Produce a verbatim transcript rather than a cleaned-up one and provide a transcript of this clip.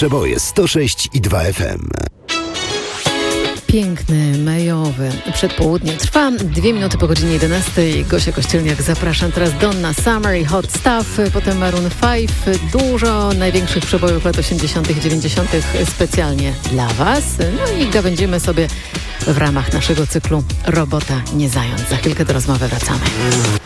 Przeboje sto sześć i dwa F M. Piękny, majowy przedpołudnie trwa. Dwie minuty po godzinie jedenastej. Gosia Kościelniak, zapraszam. Teraz Donna Summer i Hot Stuff, potem Maroon pięć. Dużo największych przebojów lat osiemdziesiątych i dziewięćdziesiątych specjalnie dla Was. No i gawędzimy sobie w ramach naszego cyklu Robota nie zając. Za chwilkę do rozmowy wracamy.